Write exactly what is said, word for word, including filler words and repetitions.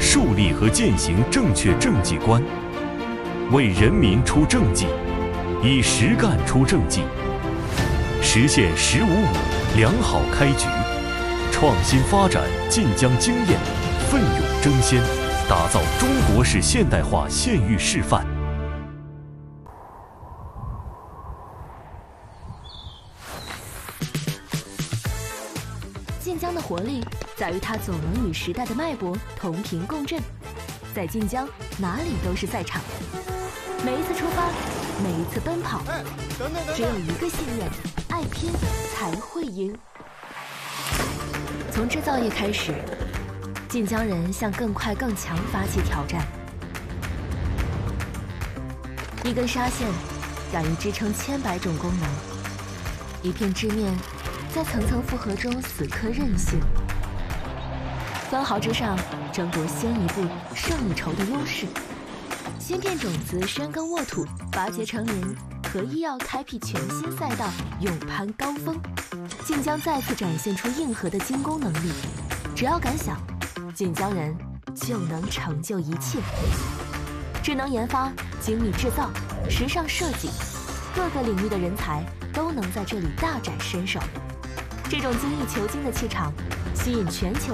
树立和践行正确政绩观，为人民出政绩，以实干出政绩，实现“十五五”良好开局，创新发展晋江经验，奋勇争先，打造中国式现代化县域示范。 晋江的活力在于它总能与时代的脉搏同频共振，在晋江哪里都是赛场。每一次出发，每一次奔跑，只有一个信念：爱拼才会赢。从制造业开始，晋江人向更快更强发起挑战。一根纱线敢于支撑千百种功能，一片织面在层层复合中死磕韧性。分毫之上争夺先一步胜一筹的优势。芯片种子深耕沃土，拔节成林，和医药开辟全新赛道，勇攀高峰。晋江再次展现出硬核的精工能力，只要敢想，晋江人就能成就一切。智能研发、精密制造、时尚设计，各个领域的人才都能在这里大展身手。这种精益求精的气场，吸引全球